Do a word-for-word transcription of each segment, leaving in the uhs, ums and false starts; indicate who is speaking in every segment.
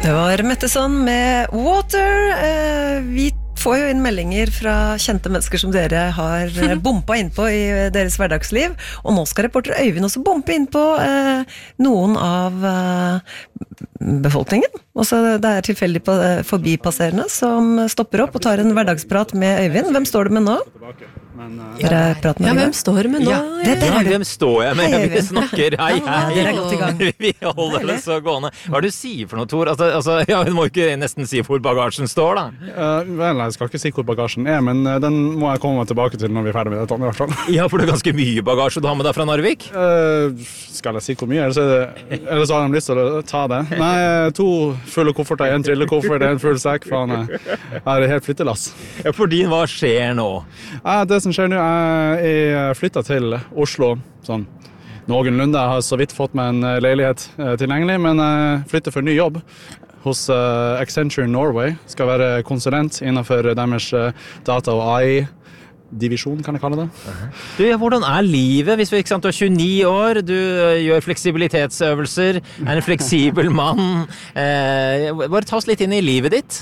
Speaker 1: Det var Metteson med Water. Eh, vi får jo inn meldinger fra kjente mennesker som dere har bompa inn på i deres hverdagsliv, og nå skal reporter Øyvind også bompe inn på eh, noen av eh, befolkningen. Også det er tilfeldig på, eh, forbipasserende som stopper opp og tar en hverdagsprat med Øyvind. Hvem står du med nå? Men, uh,
Speaker 2: ja, ja, hvem står du med nå?
Speaker 3: Ja, det, det ja, hvem står jeg med? Hei, vi snakker, hei, hei.
Speaker 1: Dere er godt i gang.
Speaker 3: Vi holder det så gående. Hva er det du sier for noe, Tor? Altså, altså, ja, du må ikke nesten si hvor bagasjen står, da.
Speaker 2: Uh, vel, jeg skal ikke si hvor bagasjen er, men uh, den må jeg komme tilbake til når vi er ferdig med dette, i hvert fall.
Speaker 3: Ja, for det er ganske mye bagasje du har med deg fra Narvik?
Speaker 2: Uh, skal jeg si hvor mye? Ellers, er det, ellers har de lyst til å ta det. Nei, to fulle kofferter, en trillekoffert, en full sekk, faen. Jeg er helt flyttelass.
Speaker 3: Ja, for din, hva skjer nå?
Speaker 2: Uh, det som skjer nå er jeg flyttet til Oslo sånn noenlunde. Jeg har så vidt fått meg en leilighet tilgjengelig, men jeg flytter for ny jobb hos uh, Accenture Norway. Skal være konsulent innenfor deres uh, data- og A I-divisjon, kan jeg kalle det.
Speaker 3: Uh-huh. Du, ja, hvordan er livet? Hvis vi, ikke sant, du er tjueni år, du uh, gjør fleksibilitetsøvelser, er en fleksibel mann. Uh, bare ta oss litt inn i livet ditt.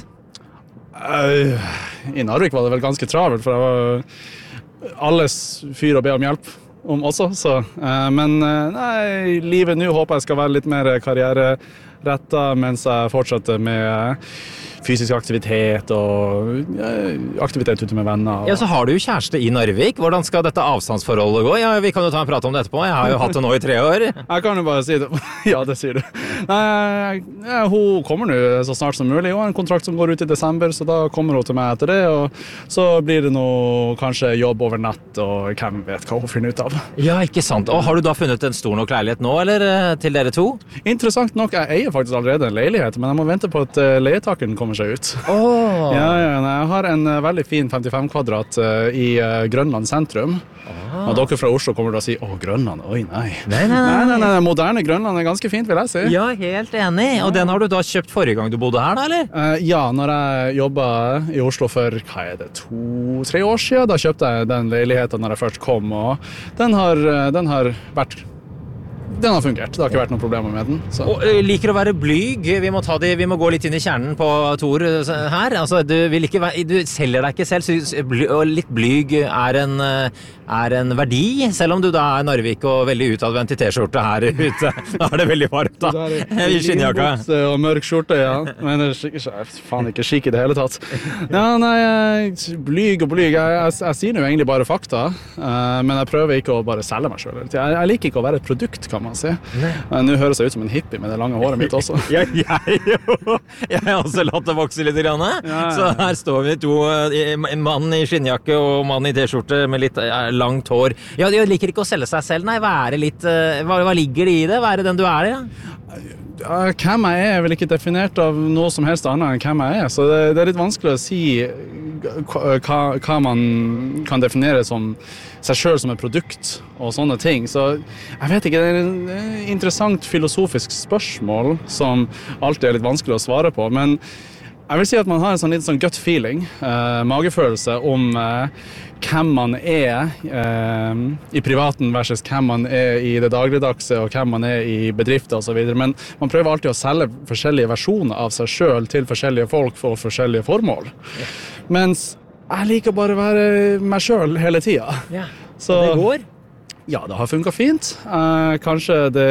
Speaker 2: Uh, I Narvik var det vel ganske travelt, for jeg var alles fyr å be om hjelp om også, så. Uh, men uh, nei, livet nå håper jeg skal være litt mer karriererettet, mens jeg fortsetter med uh, fysisk aktivitet og uh, aktivitet ute med venner. Og...
Speaker 3: Ja, så har du jo kjæreste i Narvik. Hvordan skal dette avstandsforholdet gå? Ja, vi kan jo ta en prat om det etterpå. Jeg har jo hatt det nå i tre år.
Speaker 2: Jeg kan jo bare si det. Ja, det sier du. Nei, ja, hun kommer nå så snart som mulig. Hun har en kontrakt som går ut i desember, så da kommer hun til meg etter det, og så blir det noe kanskje jobb over natt, og hvem vet hva hun finner ut av.
Speaker 3: Ja, ikke sant. Og har du da funnet en stor nok leilighet nå, eller til dere to?
Speaker 2: Interessant nok, jeg eier faktisk allerede en leilighet, men jeg må vente på at leietakeren kommer seg ut.
Speaker 3: Oh.
Speaker 2: Ja, ja, jeg har en veldig fin femtifem kvadrat i Grønland sentrum. Oh. Og dere fra Oslo kommer til å si, å, Grønland, oi nei.
Speaker 3: Nei, nei, nei.
Speaker 2: nei, nei, nei. Moderne Grønland er ganske fint, vil jeg si.
Speaker 3: Ja, helt enig. Og den har du da kjøpt forrige gang du bodde her, da, eller?
Speaker 2: Uh, ja, når jeg jobbet i Oslo for, hva er det, to-tre år siden, da kjøpte jeg den leiligheten når jeg først kom, og den har, den har vært... Den har fungert, det har ikke vært noen problemer med den. Så.
Speaker 3: Og uh, liker å være blyg, vi må, ta de, vi må gå litt inn i kjernen på Tor her. Altså, du, vil ikke være, du selger deg ikke selv, så bly, og litt blyg er en, er en verdi, selv om du da er Narvik og veldig utadvendt i t-skjorte her ute. Da er det veldig varmt da, i skinnjakka.
Speaker 2: Og mørk skjorte, ja. Men det er faen ikke skikk i det hele tatt. Ja, nei, blyg og blyg, jeg, jeg, jeg sier jo egentlig bare fakta, uh, men jeg prøver ikke å bare selge meg selv. Jeg, jeg liker ikke å være et produkt, kan man si. Nå høres jeg ut som en hippie med det lange håret mitt også.
Speaker 3: Ja, jeg jo. Jeg har også latt det vokse litt grann. Ja, ja. Så her står vi to, en mann i skinnjakke og mann i t-skjorte med litt langt hår. Ja, jeg liker ikke å selge seg selv, nei, være litt, hva, hva ligger det i det? Være den du er, ja?
Speaker 2: Ja, hvem jeg er er vel ikke definert av noe som helst annet enn hvem jeg er, så det, det er litt vanskelig å si hva, hva man kan definere som seg selv som et produkt og sånne ting, så jeg vet ikke, det er et interessant filosofisk spørsmål som alltid er litt vanskelig å svare på, men jeg vil si at man har en sånn litt sånn gut feeling, eh, magefølelse om eh, hvem man er eh, i privaten versus hvem man er i det dagligdagse og hvem man er i bedrifter og så videre. Men man prøver alltid å selge forskjellige versjoner av seg selv til forskjellige folk for forskjellige formål. Mens jeg liker bare å være meg selv hele tiden.
Speaker 3: Ja,
Speaker 2: så
Speaker 3: det går?
Speaker 2: Ja, det har funket fint. Eh, kanskje det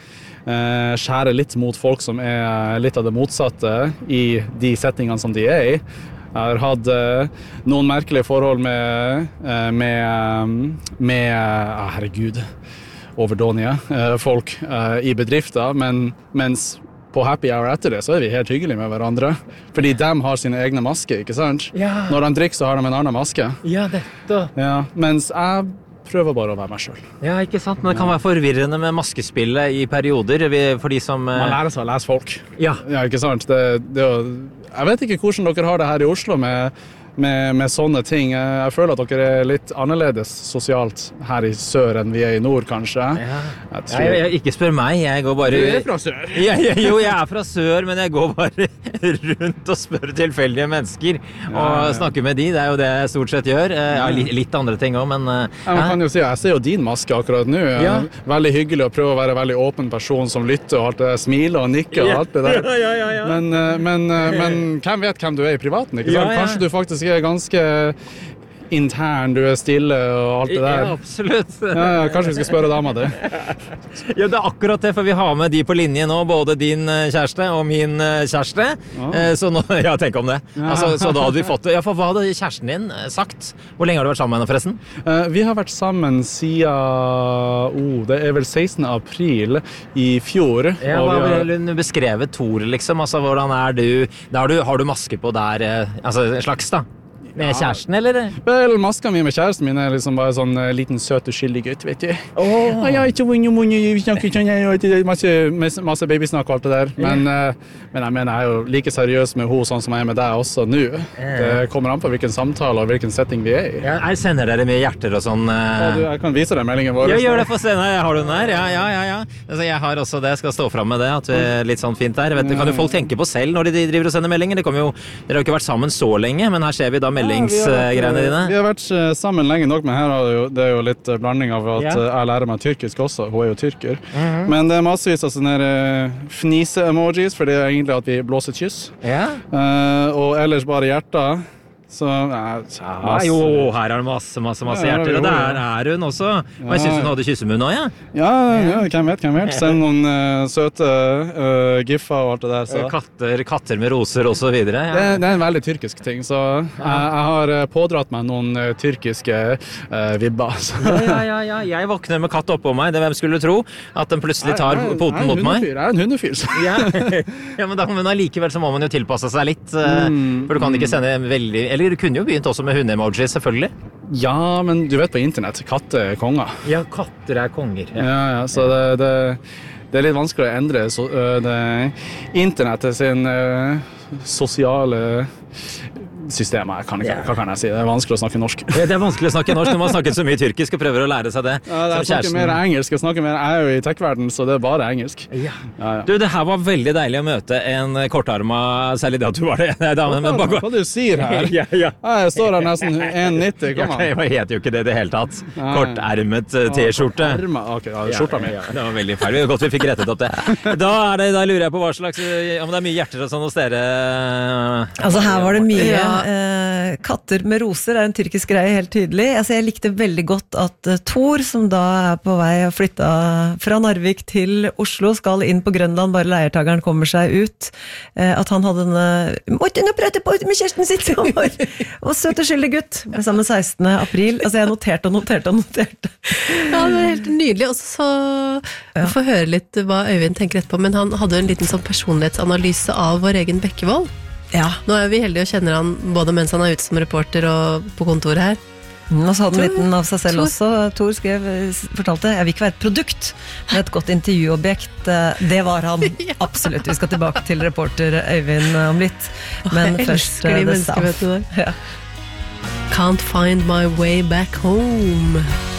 Speaker 2: eh, skjærer litt mot folk som er litt av det motsatte i de settingene som de er i. Jeg har hatt uh, noen merkelige forhold med, uh, med, med uh, herregud, overdånige uh, folk uh, i bedrifter, men mens på happy hour etter det så er vi helt hyggelige med hverandre. Fordi de har sine egne masker, ikke sant?
Speaker 3: Ja.
Speaker 2: Når de drikker så har de en annen maske.
Speaker 3: Ja, dette.
Speaker 2: Ja, mens jeg prøver bare å være meg selv.
Speaker 3: Ja, ikke sant? Men det kan være forvirrende med maskespillet i perioder, for de som...
Speaker 2: Man lærer seg å lese folk.
Speaker 3: Ja.
Speaker 2: Ja, ikke sant? Det, det, jeg vet ikke hvordan dere har det her i Oslo med med, med sånne ting. Jeg, jeg føler at dere er litt annerledes sosialt her i sør enn vi er i nord, kanskje.
Speaker 3: Ja.
Speaker 2: Jeg tror...
Speaker 3: jeg, jeg, ikke spør meg, jeg går bare...
Speaker 2: Du er fra sør.
Speaker 3: Ja, ja, jo, jeg er fra sør, men jeg går bare rundt og spør tilfeldige mennesker og ja, ja. snakker med de, det er jo det jeg stort sett gjør. Ja, litt, litt andre ting også, men...
Speaker 2: Ja, man kan jo si, jeg ser jo din maske akkurat nå. Ja. Veldig hyggelig å prøve å være en veldig åpen person som lytter og alt det, smiler og nikker og alt det der.
Speaker 3: Ja, ja, ja, ja.
Speaker 2: Men, men, men hvem vet hvem du er i privaten, ikke sant? Ja, ja. Kanskje du faktisk er ganske intern, du er stille og alt det der.
Speaker 3: Ja, absolutt.
Speaker 2: Ja, kanskje vi skal spørre dama det.
Speaker 3: Ja, det er akkurat det, for vi har med de på linje nå, både din kjæreste og min kjæreste. Ja. Så nå, ja, tenk om det. Ja. Altså, så da hadde vi fått det. Ja, for hva hadde kjæresten din sagt? Hvor lenge har du vært sammen med henne forresten?
Speaker 2: Uh, vi har vært sammen siden, oh, det er vel sekstende april i fjor.
Speaker 3: Ja, hva har hun beskrevet Tor, liksom? Altså, hvordan er du? Har du, har du maske på der, altså en slags da? Med ja. kjæresten, eller?
Speaker 2: Vel, maska mi med kjæresten min er liksom bare sånn uh, liten søt og skyldig gutt, vet du.
Speaker 3: Oh.
Speaker 2: Ja, ikke vunne, vunne, vi snakker ikke, masse, masse babysnakk og alt det der. Men, uh, men jeg mener, jeg er jo like seriøs med henne sånn som jeg er med deg også nå. Yeah. Det kommer an på hvilken samtale og hvilken setting vi er i.
Speaker 3: Ja, jeg sender dere mye hjerter og sånn. Uh...
Speaker 2: Ja, du, jeg kan vise deg meldingen vår.
Speaker 3: Ja, gjør det, for se, nei, har du den der? Ja, ja, ja. ja. Altså, jeg har også det, jeg skal stå frem med det, at vi er litt sånn fint der. Vet du, kan jo folk tenke på selv når de driver og sender meldinger? Det kommer jo, dere har jo ikke vært sammen så lenge, men her ser vi da meldings... Ja,
Speaker 2: Dine. Vi har vært sammen lenge nok, men her er det jo, det er jo litt blanding av at yeah. jeg lærer meg tyrkisk også. Hun er jo tyrker. Mm-hmm. Men det er massevis av sånne fnise-emojis, for det er egentlig at vi blåser kyss.
Speaker 3: Yeah.
Speaker 2: Uh, og ellers bare hjerter. Så, ja,
Speaker 3: ja, jo, her er det masse, masse, masse ja, hjerter. Og der er hun også. Og jeg synes hun hadde kyssemunn også, ja.
Speaker 2: Ja, ja, hvem vet, hvem vet. Send noen uh, søte uh, giffer og alt det der. Så.
Speaker 3: Katter, katter med roser og så videre. Ja.
Speaker 2: Det, det er en veldig tyrkisk ting, så jeg, jeg har pådratt meg noen uh, tyrkiske uh, vibber.
Speaker 3: ja, ja, ja, ja. Jeg våkner med katt oppå meg. Det hvem skulle tro at den plutselig tar jeg, jeg, poten mot meg.
Speaker 2: Jeg er en hundefyr.
Speaker 3: ja. ja, men, da, men allikevel så må man jo tilpasse seg litt. Uh, mm, for du kan ikke sende veldig... Eller du kunne jo begynt også med hunde-emojis, selvfølgelig.
Speaker 2: Ja, men du vet på internett, katter er konger.
Speaker 3: Ja, katter er konger. Ja,
Speaker 2: ja, ja så det, det, det er litt vanskelig å endre så, det, internettet sin uh, sosiale systemet, kan ikke, hva kan jeg si? Det er vanskelig å snakke norsk.
Speaker 3: Ja, det er vanskelig å snakke norsk når man har snakket så mye tyrkisk og prøver å lære seg det.
Speaker 2: Ja, jeg snakker mer engelsk, jeg snakker mer, jeg er jo i tech-verden, så det er bare engelsk.
Speaker 3: Ja. Ja, ja. Du, det her var veldig deilig å møte en kortarma, særlig det at du var det. Nei, dame, men bare...
Speaker 2: Hva du sier her?
Speaker 3: ja, ja.
Speaker 2: Jeg står her nesten en nitti, kom an.
Speaker 3: Ja, jeg heter jo ikke det i det hele tatt. Kortermet T-skjorte.
Speaker 2: Ok, ja, skjorta mi.
Speaker 3: Ja, ja, det var veldig feil. Det var godt vi fikk rettet opp det. Da, er det, da lurer jeg på hva slags, om det er mye hjerter og sånn hos dere.
Speaker 1: Altså, her var det mye... Ja. Eh, katter med roser er en tyrkisk greie, helt tydelig. Altså, jeg likte veldig godt at uh, Tor, som da er på vei og flytta fra Narvik til Oslo, skal inn på Grønland, bare leiertageren kommer seg ut. Uh, at han hadde denne «Måtte nå prate på med kjæresten sitt!» og søt og skyldig gutt. Ble sammen sekstende april. Altså, jeg noterte og noterte og noterte.
Speaker 4: Ja, det var helt nydelig. Og så ja. få høre litt hva Øyvind tenker etterpå, men han hadde en liten sånn personlighetsanalyse av vår egen Bekkevold. Ja. Nå er vi heldige og kjenner han både mens han er ute som reporter og på kontoret her.
Speaker 1: Mm, og så hadde han liten av seg selv Tor. Også. Tor skrev, fortalte, jeg vil ikke være et produkt, men et godt intervjuobjekt. Det var han, ja. Absolutt. Vi skal tilbake til reporter Øyvind om litt. Men oh, først
Speaker 4: de The South. Ja. Can't find my way back home.